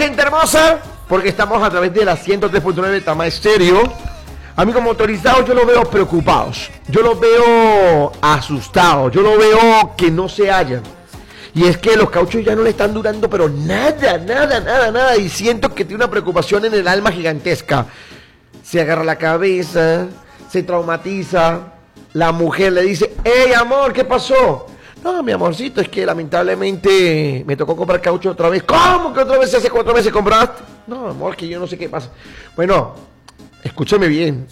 gente hermosa, porque estamos a través de la 103.9 Tama Estéreo. Amigos motorizados, yo los veo preocupados, yo los veo asustados, yo los veo que no se hallan. Y es que los cauchos ya no le están durando, pero nada. Y siento que tiene una preocupación en el alma gigantesca. Se agarra la cabeza, se traumatiza. La mujer le dice, hey amor, ¿qué pasó? No, mi amorcito, es que lamentablemente me tocó comprar caucho otra vez. ¿Cómo que otra vez hace 4 meses compraste? No, amor, que yo no sé qué pasa. Bueno, escúcheme bien.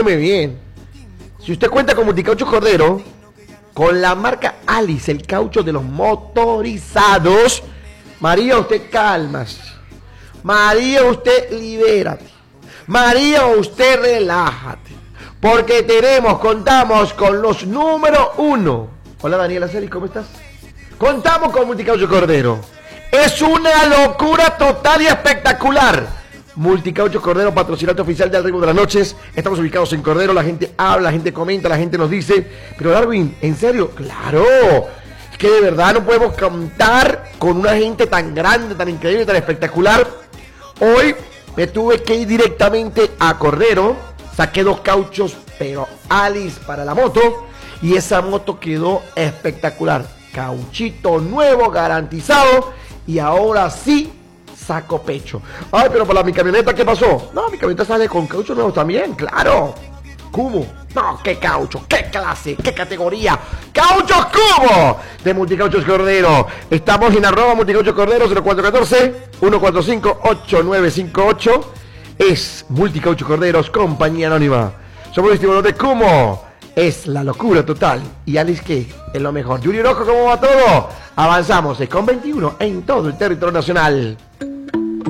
Si usted cuenta con Multicaucho Cordero, con la marca Alice, el caucho de los motorizados, María, usted cálmase. María, usted libérate. María, usted relájate. Porque contamos con los número 1. Hola Daniela Celis, ¿cómo estás? Contamos con Multicaucho Cordero. Es una locura total y espectacular. Multicaucho Cordero, patrocinante oficial del Ritmo de las Noches. Estamos ubicados en Cordero, la gente habla, la gente comenta, la gente nos dice. Pero Darwin, ¿en serio? Claro. Es que de verdad no podemos contar con una gente tan grande, tan increíble, tan espectacular. Hoy me tuve que ir directamente a Cordero. Saqué 2 cauchos, pero Alice para la moto. Y esa moto quedó espectacular. Cauchito nuevo, garantizado. Y ahora sí saco pecho. Ay, pero para mi camioneta, ¿qué pasó? No, mi camioneta sale con caucho nuevo también, claro. Cubo. No, qué caucho, qué clase, qué categoría. ¡Cauchos Cubo! De Multicauchos Cordero. Estamos en @Multicauchos Cordero 0414-145-8958. Es Multicauchos Corderos, compañía anónima. Somos distribuidores de Cumo. Es la locura total. Y Alice, ¿qué? Es lo mejor. Yuri Orojo, ¿cómo va todo? Avanzamos. Es con 21 en todo el territorio nacional.